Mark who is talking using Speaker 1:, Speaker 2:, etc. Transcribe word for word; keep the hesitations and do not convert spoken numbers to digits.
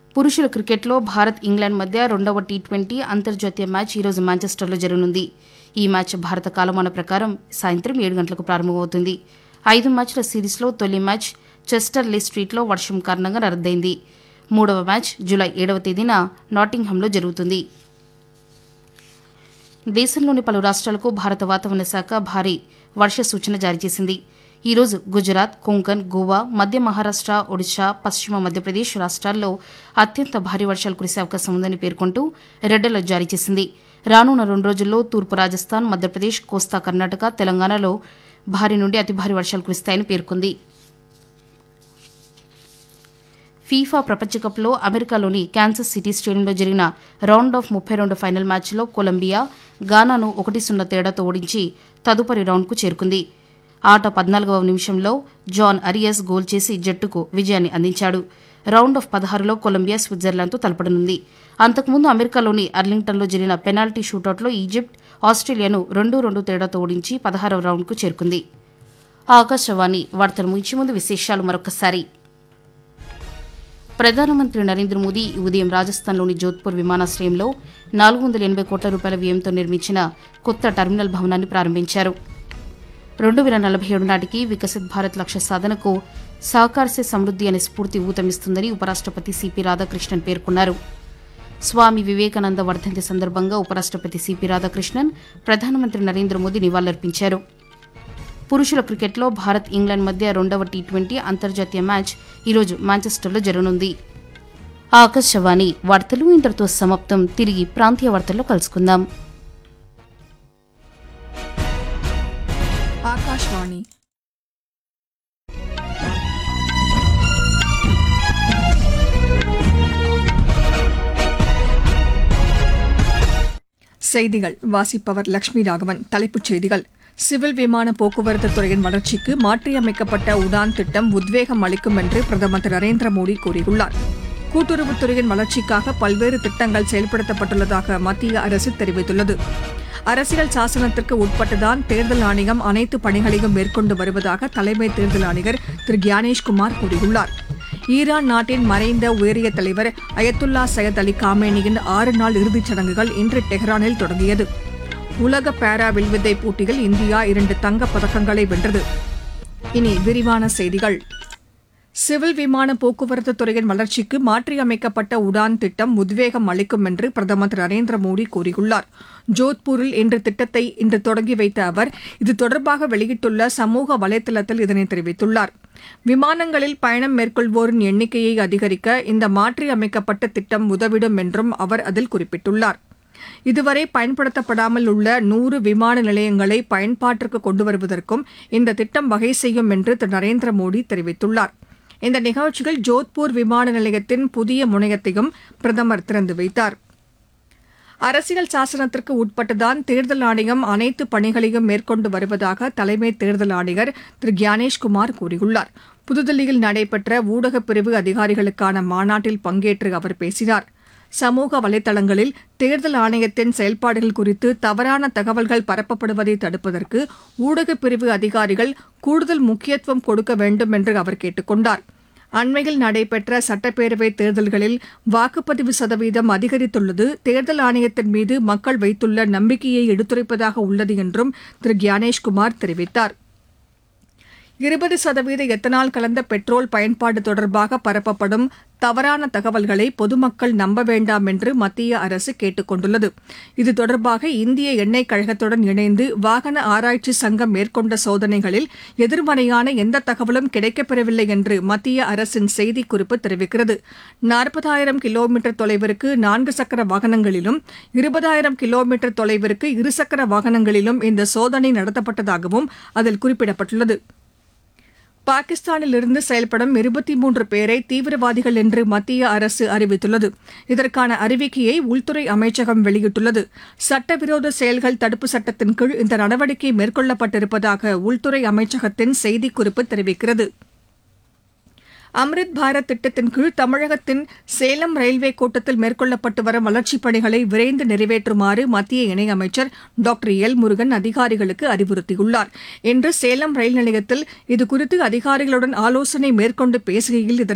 Speaker 1: పురుషుల క్రికెట్లో భారత్ ఇంగ్లాండ్ మధ్య రెండవ టీ ట్వంటీ అంతర్జాతీయ మ్యాచ్ ఈరోజు మాంచెస్టర్లో జరగనుంది. ఈ మ్యాచ్ భారత కాలమాన ప్రకారం సాయంత్రం ఏడు గంటలకు ప్రారంభమవుతుంది. ఐదు మ్యాచ్ల సిరీస్లో తొలి మ్యాచ్ చెస్టర్ లే స్ట్రీట్లో వర్షం కారణంగా రద్దయింది. మూడవ మ్యాచ్ జూలై ఏడవ తేదీన నాటింగ్హామ్లో జరుగుతుంది. దేశంలోని పలు రాష్ట్రాలకు భారత వాతావరణ శాఖ భారీ వర్ష సూచన జారీ చేసింది. ఈరోజు గుజరాత్, కొంకన్, గోవా, మధ్య మహారాష్ట్ర, ఒడిశా, పశ్చిమ మధ్యప్రదేశ్ రాష్ట్రాల్లో అత్యంత భారీ వర్షాలు కురిసే అవకాశం ఉందని పేర్కొంటూ రెడ్ అలర్ట్ జారీ చేసింది. రానున్న రెండు రోజుల్లో తూర్పు రాజస్థాన్, మధ్యప్రదేశ్, కోస్తా కర్ణాటక, తెలంగాణలో భారీ నుండి అతి భారీ వర్షాలు కురుస్తాయని పేర్కొంది. ఫీఫా ప్రపంచకప్లో అమెరికాలోని కాన్సస్ సిటీ స్టేడియంలో జరిగిన రౌండ్ ఆఫ్ ముప్పై రెండు ఫైనల్ మ్యాచ్లో కొలంబియా గానాను ఒకటి సున్నా తేడాతో ఓడించి తదుపరి రౌండ్కు చేరుకుంది. ఆట పద్నాలుగవ నిమిషంలో జాన్ అరియస్ గోల్ చేసి జట్టుకు విజయాన్ని అందించాడు. రౌండ్ ఆఫ్ పదహారులో కొలంబియా స్విట్జర్లాండ్తో తలపడనుంది. అంతకుముందు అమెరికాలోని అర్లింగ్టన్లో జరిగిన పెనాల్టీ షూటౌట్లో ఈజిప్ట్ ఆస్ట్రేలియాను రెండు రెండు తేడాతో ఓడించి పదహారవ రౌండ్కు చేరుకుంది. ఆకాశవాణి వార్తలు ముగించే ముందు విశేషాలు మరొకసారి. ప్రధానమంత్రి నరేంద్ర మోదీ ఈ ఉదయం రాజస్థాన్లోని జోధ్పూర్ విమానాశ్రయంలో నాలుగు వందల ఎనభై కోట్ల రూపాయల వ్యయంతో నిర్మించిన కొత్త టెర్మినల్ భవనాన్ని ప్రారంభించారు. రెండు వేల నలభై ఏడు నాటికి వికసిత్ భారత్ లక్ష్య సాధనకు సహకార్ సే సమృద్ది అనే స్ఫూర్తి ఊతమిస్తుందని ఉపరాష్టపతి సిపి రాధాకృష్ణన్ పేర్కొన్నారు. స్వామి వివేకానంద వర్ధంతి సందర్భంగా ఉపరాష్టపతి సిపి రాధాకృష్ణన్ ప్రధానమంత్రి నరేంద్ర మోదీ నివాళులర్పించారు. పురుషుల క్రికెట్లో భారత్ ఇంగ్లాండ్ మధ్య రెండవ టీ ట్వంటీ అంతర్జాతీయ మ్యాచ్ ఈరోజు మాంచెస్టర్లో జరగనుంది. ఆకాశవాణి వార్తలు ఇంతటితో సమాప్తం. తిరిగి ప్రాంతీయ వార్తల్లో కలుసుకుందాం.
Speaker 2: ఆకాశవాణి செய்திகள் வாசிப்பவர் லட்சுமி ராகவன். தலைப்புச் செய்திகள். சிவில் விமான போக்குவரத்து துறையின் வளர்ச்சிக்கு மாற்றியமைக்கப்பட்ட உடான் திட்டம் உத்வேகம் அளிக்கும் என்று பிரதமர் திரு நரேந்திர மோடி கூறியுள்ளார். கூட்டுறவுத்துறையின் வளர்ச்சிக்காக பல்வேறு திட்டங்கள் செயல்படுத்தப்பட்டுள்ளதாக மத்திய அரசு தெரிவித்துள்ளது. அரசியல் சாசனத்திற்கு உட்பட்டுதான் தேர்தல் ஆணையம் அனைத்து பணிகளையும் மேற்கொண்டு வருவதாக தலைமை தேர்தல் ஆணையர் திரு கியானேஷ்குமார் கூறியுள்ளார். ஈரான் நாட்டின் மறைந்த உயரிய தலைவர் அயத்துல்லா சையத் அலி காமேனியின் ஆறு நாள் இறுதிச் சடங்குகள் இன்று டெஹ்ரானில் தொடங்கியது. உலக பாரா வில்வித்தை போட்டியில் இந்தியா இரண்டு தங்கப் பதக்கங்களை வென்றது. இனி விரிவான செய்திகள். சிவில் விமான போக்குவரத்து துறையின் வளர்ச்சிக்கு மாற்றியமைக்கப்பட்ட உடான் திட்டம் உத்வேகம் அளிக்கும் என்று பிரதமர் திரு நரேந்திர மோடி கூறியுள்ளார். ஜோத்பூரில் இன்று திட்டத்தை இன்று தொடங்கி வைத்த அவர் இது தொடர்பாக வெளியிட்டுள்ள சமூக வலைதளத்தில் இதனை தெரிவித்துள்ளார். விமானங்களில் பயணம் மேற்கொள்வோரின் எண்ணிக்கையை அதிகரிக்க இந்த மாற்றியமைக்கப்பட்ட திட்டம் உதவிடும் என்றும் அவர் அதில் குறிப்பிட்டுள்ளார். இதுவரை பயன்படுத்தப்படாமல் உள்ள நூறு விமான நிலையங்களை பயன்பாட்டிற்கு கொண்டு வருவதற்கும் இந்த திட்டம் வகை செய்யும் என்று திரு நரேந்திர மோடி தெரிவித்துள்ளார். இந்த நிகழ்ச்சியில் ஜோத்பூர் விமான நிலையத்தின் புதிய முனையத்தையும் பிரதமர் திறந்து வைத்தார். அரசியல் சாசனத்திற்கு உட்பட்டுதான் தேர்தல் ஆணையம் அனைத்து பணிகளையும் மேற்கொண்டு வருவதாக தலைமை தேர்தல் ஆணையர் திரு கியானேஷ்குமார் கூறியுள்ளார். புதுதில்லியில் நடைபெற்ற ஊடகப் பிரிவு அதிகாரிகளுக்கான மாநாட்டில் பங்கேற்று அவர் பேசினார். சமூக வலைதளங்களில் தேர்தல் ஆணையத்தின் செயல்பாடுகள் குறித்து தவறான தகவல்கள் பரப்பப்படுவதை தடுப்பதற்கு ஊடகப் பிரிவு அதிகாரிகள் கூடுதல் முக்கியத்துவம் கொடுக்க வேண்டும் என்று அவர் கேட்டுக் கொண்டார். அண்மையில் நடைபெற்ற சட்டப்பேரவைத் தேர்தல்களில் வாக்குப்பதிவு சதவீதம் அதிகரித்துள்ளது தேர்தல் ஆணையத்தின் மீது மக்கள் வைத்துள்ள நம்பிக்கையை எடுத்துரைப்பதாக உள்ளது என்றும் திரு கியானேஷ்குமார் தெரிவித்தார். இருபது சதவீத எத்தனால் கலந்த பெட்ரோல் பயன்பாடு தொடர்பாக பரப்பப்படும் தவறான தகவல்களை பொதுமக்கள் நம்ப வேண்டாம் என்று மத்திய அரசு கேட்டுக் கொண்டுள்ளது. இது தொடர்பாக இந்திய எண்ணெய் கழகத்துடன் இணைந்து வாகன ஆராய்ச்சி சங்கம் மேற்கொண்ட சோதனைகளில் எதிர்மறையான எந்த தகவலும் கிடைக்கப்பெறவில்லை என்று மத்திய அரசின் செய்திக்குறிப்பு தெரிவிக்கிறது. நாற்பதாயிரம் கிலோமீட்டர் தொலைவிற்கு நான்கு சக்கர வாகனங்களிலும் இருபதாயிரம் கிலோமீட்டர் தொலைவிற்கு இருசக்கர வாகனங்களிலும் இந்த சோதனை நடத்தப்பட்டதாகவும் அதில் குறிப்பிடப்பட்டுள்ளது. பாகிஸ்தானில் இருந்து செயல்படும் இருபத்தி மூன்று பேரை தீவிரவாதிகள் என்று மத்திய அரசு அறிவித்துள்ளது. இதற்கான அறிவிக்கையை உள்துறை அமைச்சகம் வெளியிட்டுள்ளது. சட்டவிரோத செயல்கள் தடுப்பு சட்டத்தின் கீழ் இந்த நடவடிக்கை மேற்கொள்ளப்பட்டிருப்பதாக உள்துறை அமைச்சகத்தின் செய்திக்குறிப்பு தெரிவிக்கிறது. அம்ரித் பாரத் திட்டத்தின் கீழ் தமிழகத்தின் சேலம் ரயில்வே கோட்டத்தில் மேற்கொள்ளப்பட்டு வரும் வளர்ச்சிப் பணிகளை விரைந்து நிறைவேற்றுமாறு மத்திய இணையமைச்சர் டாக்டர் எல் முருகன் அதிகாரிகளுக்கு அறிவுறுத்தியுள்ளார். இன்று சேலம் ரயில் நிலையத்தில் இதுகுறித்து அதிகாரிகளுடன் ஆலோசனை மேற்கொண்டு பேசுகையில் இதற்கு